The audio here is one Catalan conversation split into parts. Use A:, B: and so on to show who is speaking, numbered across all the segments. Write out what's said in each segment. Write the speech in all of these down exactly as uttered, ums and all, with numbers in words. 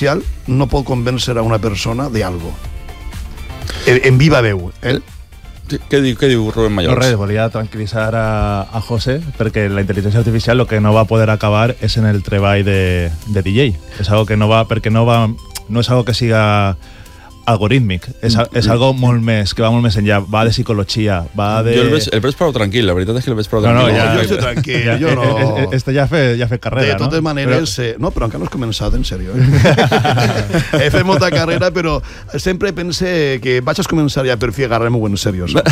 A: artificial no pot convèncer a una persona d'algo. En, en viva veu, eh?
B: Sí, què diu, què diu Rubén Mallols?
C: No res, volia tranquil·litzar a, a José perquè la intel·ligència artificial lo que no va poder acabar és en el treball de, de D J. És algo que no va, perquè no va, no és algo que siga algorítmic, és, és algo molt més, que va molt més enllà, va de psicologia, va de...
B: Jo el veig, el veig prou tranquil, la veritat és que el veig prou
C: No, no,
B: tranquil.
C: ja-
A: Jo estic tranquil,
C: Ja,
A: jo no...
C: Este ja ha fet, ja ha fet carrera,
A: De totes
C: no?
A: maneres, eh, no, però encara no has començat, en sèrio. Eh? He fet molta carrera, però sempre pense que vaig a començar ja per fi a agarrar-me-ho en sèrio.
C: Jo,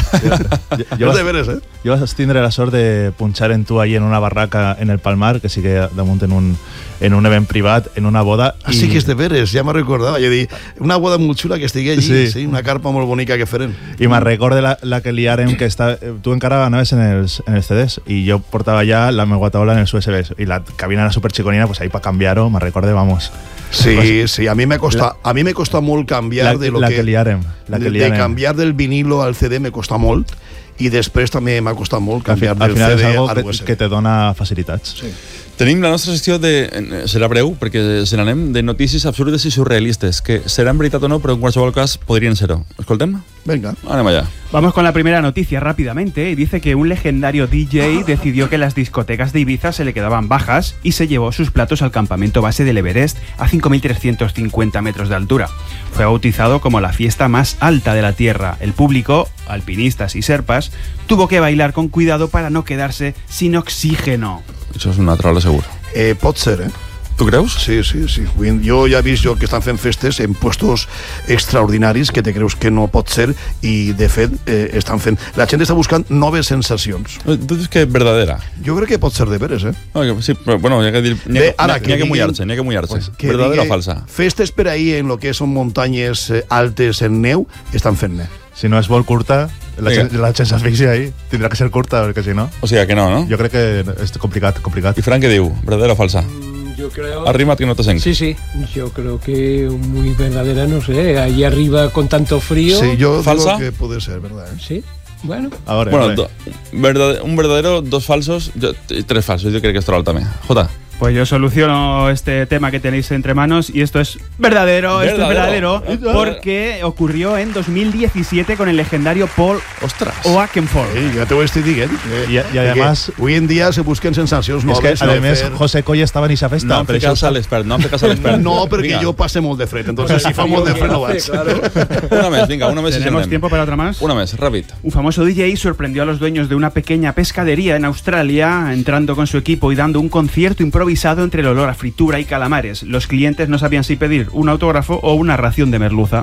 A: Jo de veres, eh?
C: jo vas tindre la sort de punxar en tu ahí en una barraca en el Palmar, que sí que damunt en un, en un event privat, en una boda.
A: Així que és de veres, ja me recordava. Jo dic, una boda molt xula que estigui allí, sí.
C: Sí.
A: sí, una carpa molt bonica que feren.
C: I me'n recorde la, la que liarem, que està, tu encara anaves en els, en els C Ds i jo portava ja la meva taula en els U S Bs i la cabina era superxiconina, pues ahí para cambiar-ho, me'n recorde, vamos.
A: Sí, sí, a mi me costa, a mi me costa molt canviar
C: La,
A: de lo
C: la
A: que,
C: que liarem. La que
A: de, de
C: liarem.
A: canviar del vinilo al C D me costa molt i després també m'ha costat molt
C: Al, fi,
A: canviar
C: al
A: del
C: final
A: C
C: és
A: D
C: algo
A: al
C: que,
A: U S B.
C: que te dona facilitats.
A: Sí.
B: Tenim la nostra secció de... serà breu, perquè se n'anem de notícies absurdes i surrealistes, que seran veritat o no, però en qualsevol cas podrien ser-ho. Escoltem?
A: Venga.
B: Anem allá.
D: Vamos con la primera noticia rápidamente. Y dice que un legendario D J decidió que las discotecas de Ibiza se le quedaban bajas y se llevó sus platos al campamento base del Everest a cinco mil trescientos cincuenta metros de altura. Fue bautizado como la fiesta más alta de la Tierra. El público, alpinistas y serpas, tuvo que bailar con cuidado para no quedarse sin oxígeno.
B: Això és una trola, segur.
A: Eh, pot ser, eh?
B: Tu creus?
A: Sí, sí, sí. Jo ja he vist jo que estan fent festes en puestos extraordinaris que te creus que no pot ser i, de fet, eh, estan fent... La gent està buscant noves sensacions.
B: Tu dius que és verdadera?
A: Jo crec que pot ser de veres, eh?
B: No, que, sí, però, bueno, hi ha que dir... N'hi ha,
A: Bé, ara,
B: n'hi ha,
A: que
B: n'hi ha que
A: diguin-
B: mullar-se, n'hi ha que mullar-se.
A: Pues que
B: verdadera o
A: digui,
B: falsa?
A: Festes per ahí en lo que són muntanyes eh, altes en neu, estan fent-ne.
C: Si no és molt curta, la,
B: Vinga.
C: gent- la gent s'asfixia ahí. Tindrà que ser curta, perquè si no...
B: O sigui que no, no?
C: Jo crec que és complicat, complicat.
B: I Fran, què diu? ¿Verdadera o falsa?
E: Yo creo...
B: Arrima't que no te senc.
E: Sí, sí, yo creo que muy verdadera, no sé, ahí arriba con tanto frío.
A: Sí, jo
B: Falsa?
A: digo que puede ser, ¿verdad? Eh?
E: Sí, bueno.
C: Ahora,
B: Bueno,
C: vale.
B: do, verdad, un verdadero, dos falsos yo, y tres falsos. Yo creo que es troll también. Jota.
D: Pues yo soluciono este tema que tenéis entre manos y esto es verdadero, esto es
B: Verdadero.
D: verdadero, porque ocurrió en dos mil diecisiete con el legendario Paul
B: Ostras.
D: Oakenfold.
A: Sí, ja t'ho estic dient. Eh,
C: I- i además-
A: que Hoy en día se busquen sensacions
C: És
A: noves.
C: que, a més,
A: fer-
C: José Coll estava en eixa festa.
B: No em
C: per
B: fer
C: això
B: cas a l'expert, no em fer cas a l'expert.
A: No, perquè
B: Vinga.
A: jo passe molt de fred, entonces si fa molt de fred no vaig.
E: Claro.
B: Una més, vinga, una més. i
D: ¿Tenemos
B: anem.
D: tiempo para otra más?
B: Una més, ràpid.
D: Un famoso D J sorprendió a los dueños de una pequeña pescadería en Australia, entrando con su equipo y dando un concierto improvisado entre el olor a fritura y calamares. Los clientes no sabían si pedir un autógrafo o una ración de merluza.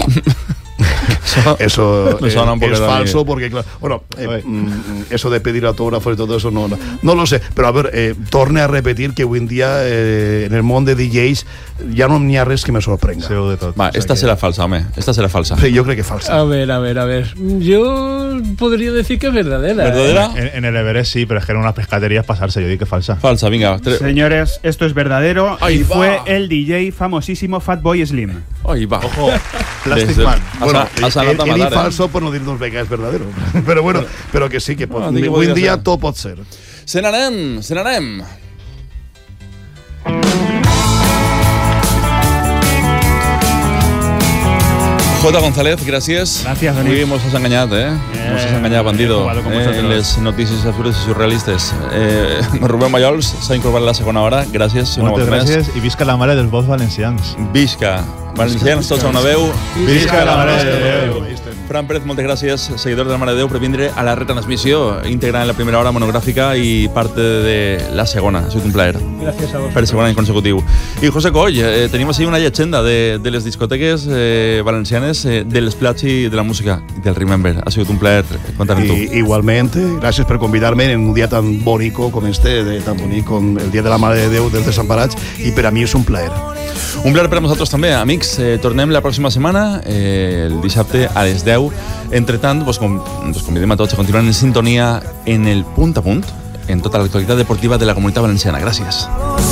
A: Eso
B: Me
A: eh,
B: suena un poco
A: es
B: de-
A: falso porque, claro, bueno, eh,
C: Oye.
A: mm, eso de pedir autógrafos y todo eso no, no, no lo sé. Pero a ver, eh, torne a repetir que hoy en día eh, en el món de D Js ja no n'hi ha res que me sorprenga.
C: Seu de tot.
B: Va,
C: O sea
B: esta
C: que-
B: serà falsa, home. Esta serà falsa.
A: Sí, yo creo que falsa.
E: A ver, a ver, a ver. Yo podría decir que es verdadera. ¿eh?
B: ¿Verdadera?
C: En, en el Everest sí, pero es que en unas pescaderías pasarse, yo digo que falsa.
B: Falsa, vinga. Tre...
D: Señores, esto es verdadero
B: Ahí
D: y
B: va.
D: fue el D J famosísimo Fatboy Slim.
B: Ahí va.
C: Ojo, Plastic
B: Desde-
C: Man.
B: A
A: Bueno,
B: sa- a sa
A: he,
B: nota
A: he dit
B: matar, eh?
A: falso por no dir dos vegas verdadero. Pero bueno, pero que sí, que pot,
B: Ah, di que
A: hoy en
B: podria
A: día
B: ser.
A: tot pot ser.
B: Se n'anem, se n'anem. J. González, gràcies.
D: Gràcies, Denis.
B: Avui mos has enganyat, eh?
D: Eh,
B: mos has enganyat, bandido.
D: he jugado con
B: Eh,
D: vosotros.
B: en les notícies absurdes i surrealistes. Eh, Rubén Mallols s'ha incorporat a la segona hora. Gràcies. una
C: Moltes
B: volta més.
C: gràcies i visca la mare dels vots valencians.
B: Visca. Valencians, tots a una veu.
C: Visca la Mare de Déu.
B: Fran Pérez, moltes gràcies, seguidor de la Mare de Déu, per vindre a la retransmissió íntegra en la primera hora monogràfica i parte de la segona. Ha sigut un plaer.
E: Gracias a vos.
B: Per segon any consecutiu. I José Coll, eh, tenim així una llegenda de, de les discoteques eh, valencianes, eh, de l'esplats i de la música, i del Remember. Ha sigut un plaer comptar amb tu.
A: Y, igualmente, gracias por convidarme en un día tan bonito como este, de, tan bonito, con el Día de la Mare de Déu dels Desemparats, y per a mi és un plaer.
B: Un plaer per a nosaltres també, amics. Eh, tornem la pròxima setmana, eh, el dissabte a les deu. Entre tant, vos, com, vos convidem a tots a continuar en sintonia en el punt a punt, en tota l'actualitat deportiva de la Comunitat Valenciana. Gràcies.